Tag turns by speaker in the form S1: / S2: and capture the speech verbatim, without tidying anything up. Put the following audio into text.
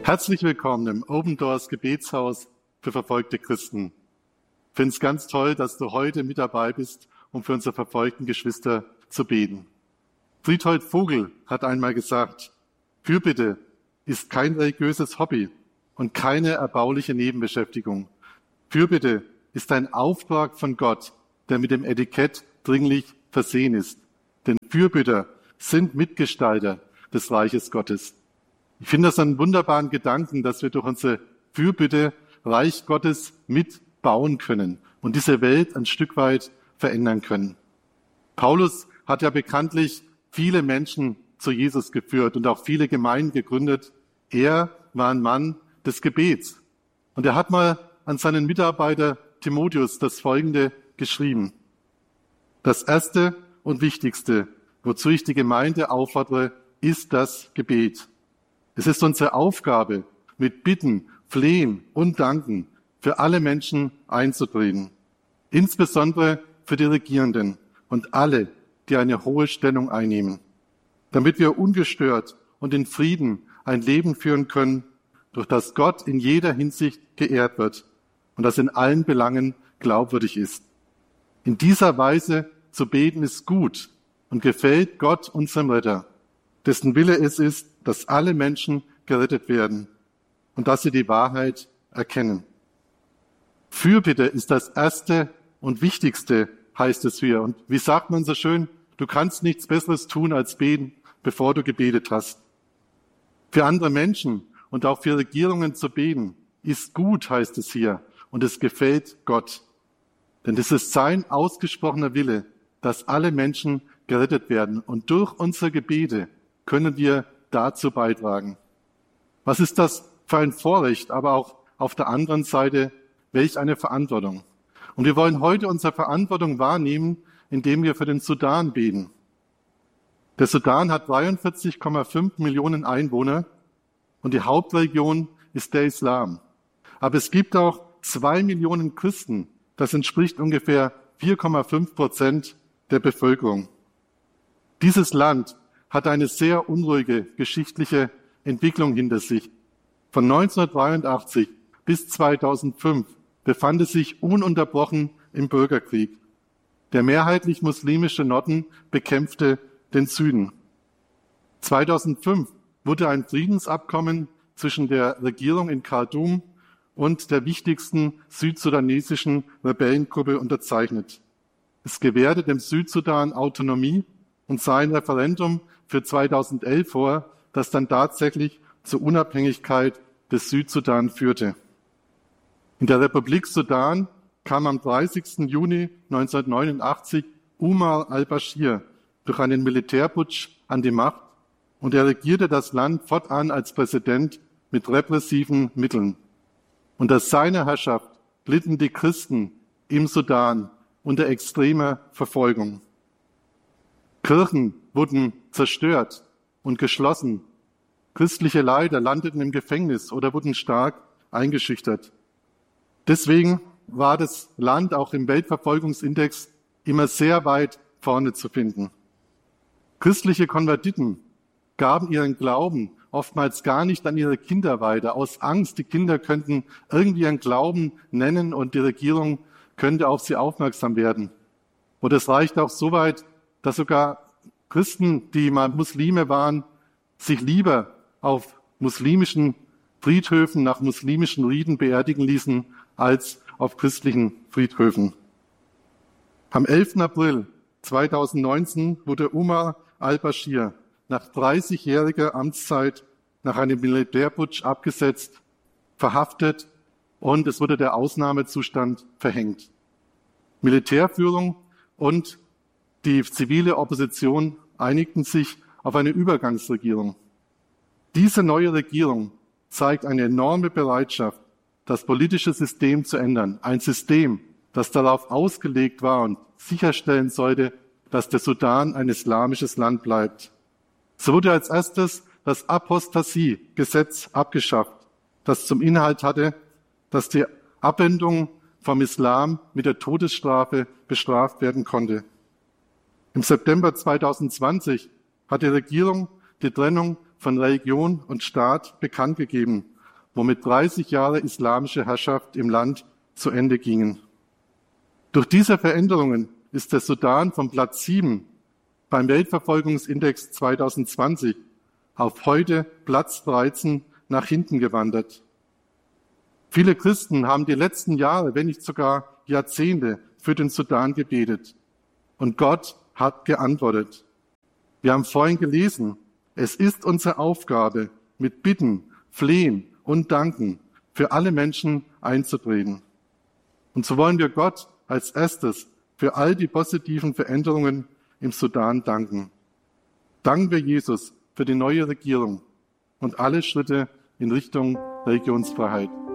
S1: Herzlich willkommen im Open Doors Gebetshaus für verfolgte Christen. Ich finde es ganz toll, dass du heute mit dabei bist, um für unsere verfolgten Geschwister zu beten. Friedhold Vogel hat einmal gesagt, Fürbitte ist kein religiöses Hobby und keine erbauliche Nebenbeschäftigung. Fürbitte ist ein Auftrag von Gott, der mit dem Etikett dringlich versehen ist. Denn Fürbitter sind Mitgestalter des Reiches Gottes. Ich finde das einen wunderbaren Gedanken, dass wir durch unsere Fürbitte Reich Gottes mitbauen können und diese Welt ein Stück weit verändern können. Paulus hat ja bekanntlich viele Menschen zu Jesus geführt und auch viele Gemeinden gegründet. Er war ein Mann des Gebets. Und er hat mal an seinen Mitarbeiter Timotheus das Folgende geschrieben. Das Erste und Wichtigste, wozu ich die Gemeinde auffordere, ist das Gebet. Es ist unsere Aufgabe, mit Bitten, Flehen und Danken für alle Menschen einzutreten, insbesondere für die Regierenden und alle, die eine hohe Stellung einnehmen, damit wir ungestört und in Frieden ein Leben führen können, durch das Gott in jeder Hinsicht geehrt wird und das in allen Belangen glaubwürdig ist. In dieser Weise zu beten ist gut und gefällt Gott, unserem Retter, dessen Wille es ist, dass alle Menschen gerettet werden und dass sie die Wahrheit erkennen. Fürbitte ist das Erste und Wichtigste, heißt es hier. Und wie sagt man so schön, du kannst nichts Besseres tun als beten, bevor du gebetet hast. Für andere Menschen und auch für Regierungen zu beten, ist gut, heißt es hier, und es gefällt Gott. Denn es ist sein ausgesprochener Wille, dass alle Menschen gerettet werden. Und durch unsere Gebete können wir dazu beitragen. Was ist das für ein Vorrecht, aber auch auf der anderen Seite, welch eine Verantwortung. Und wir wollen heute unsere Verantwortung wahrnehmen, indem wir für den Sudan beten. Der Sudan hat dreiundvierzig Komma fünf Millionen Einwohner und die Hauptreligion ist der Islam. Aber es gibt auch zwei Millionen Christen, das entspricht ungefähr vier Komma fünf Prozent der Bevölkerung. Dieses Land hat eine sehr unruhige geschichtliche Entwicklung hinter sich. Von neunzehnhundertdreiundachtzig bis zweitausendfünf befand es sich ununterbrochen im Bürgerkrieg. Der mehrheitlich muslimische Norden bekämpfte den Süden. zweitausendfünf wurde ein Friedensabkommen zwischen der Regierung in Khartoum und der wichtigsten südsudanesischen Rebellengruppe unterzeichnet. Es gewährte dem Südsudan Autonomie und sah ein Referendum für zweitausendelf vor, das dann tatsächlich zur Unabhängigkeit des Südsudan führte. In der Republik Sudan kam am dreißigsten Juni neunzehnhundertneunundachtzig Umar al-Bashir durch einen Militärputsch an die Macht und er regierte das Land fortan als Präsident mit repressiven Mitteln. Unter seiner Herrschaft litten die Christen im Sudan unter extremer Verfolgung. Kirchen wurden zerstört und geschlossen. Christliche Leiter landeten im Gefängnis oder wurden stark eingeschüchtert. Deswegen war das Land auch im Weltverfolgungsindex immer sehr weit vorne zu finden. Christliche Konvertiten gaben ihren Glauben oftmals gar nicht an ihre Kinder weiter, aus Angst, die Kinder könnten irgendwie ihren Glauben nennen und die Regierung könnte auf sie aufmerksam werden. Und es reicht auch so weit, dass sogar Christen, die mal Muslime waren, sich lieber auf muslimischen Friedhöfen nach muslimischen Riten beerdigen ließen, als auf christlichen Friedhöfen. Am elften April zweitausendneunzehn wurde Umar al-Bashir nach dreißigjähriger Amtszeit nach einem Militärputsch abgesetzt, verhaftet und es wurde der Ausnahmezustand verhängt. Militärführung und die zivile Opposition einigten sich auf eine Übergangsregierung. Diese neue Regierung zeigt eine enorme Bereitschaft, das politische System zu ändern. Ein System, das darauf ausgelegt war und sicherstellen sollte, dass der Sudan ein islamisches Land bleibt. So wurde als erstes das Apostasie-Gesetz abgeschafft, das zum Inhalt hatte, dass die Abwendung vom Islam mit der Todesstrafe bestraft werden konnte. Im September zweitausendzwanzig hat die Regierung die Trennung von Religion und Staat bekannt gegeben womit dreißig Jahre islamische Herrschaft im Land zu Ende gingen. Durch diese Veränderungen ist der Sudan von Platz sieben beim Weltverfolgungsindex zwanzig zwanzig auf heute Platz dreizehn nach hinten gewandert. Viele Christen haben die letzten Jahre, wenn nicht sogar Jahrzehnte, für den Sudan gebetet. Und Gott hat geantwortet. Wir haben vorhin gelesen, es ist unsere Aufgabe, mit Bitten, Flehen und Danken für alle Menschen einzutreten. Und so wollen wir Gott als erstes für all die positiven Veränderungen im Sudan danken. Danken wir Jesus für die neue Regierung und alle Schritte in Richtung Religionsfreiheit.